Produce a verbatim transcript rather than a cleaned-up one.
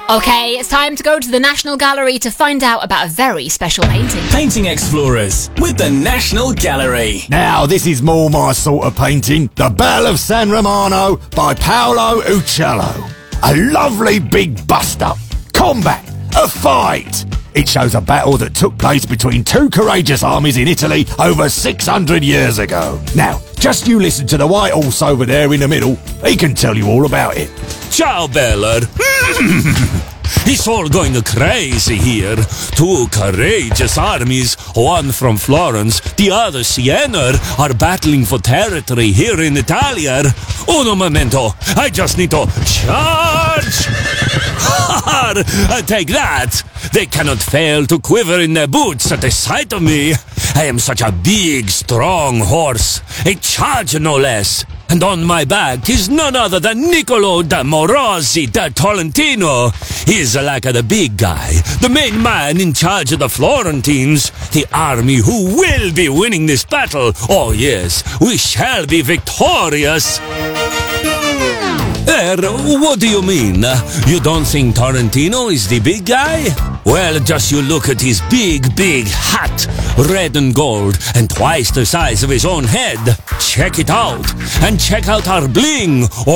Okay, it's time to go to the National Gallery to find out about a very special painting. Painting Explorers with the National Gallery. Now, this is more my sort of painting. The Bell of San Romano by Paolo Uccello. A lovely big bust-up. Combat. A fight. It shows a battle that took place between two courageous armies in Italy over six hundred years ago. Now, just you listen to the white horse over there in the middle. He can tell you all about it. Ciao, Bellard. It's all going crazy here. Two courageous armies, one from Florence, the other Siena, are battling for territory here in Italia. Uno momento, I just need to charge! Take that! They cannot fail to quiver in their boots at the sight of me. I am such a big, strong horse, a charger no less. And on my back is none other than Niccolo da Morosi da Tolentino. He's like the big guy, the main man in charge of the Florentines, the army who will be winning this battle. Oh yes, we shall be victorious. Er, what do you mean? You don't think Tolentino is the big guy? Well, just you look at his big, big hat, red and gold, and twice the size of his own head. Check it out, and check out our bling.